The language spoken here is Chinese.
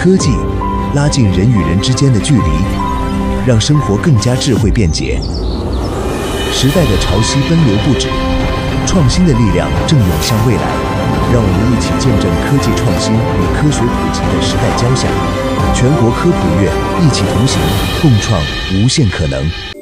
科技拉近人与人之间的距离，让生活更加智慧便捷。时代的潮汐奔流不止，创新的力量正涌向未来。让我们一起见证科技创新与科学普及的时代交响。全国科普月，一起同行，共创无限可能。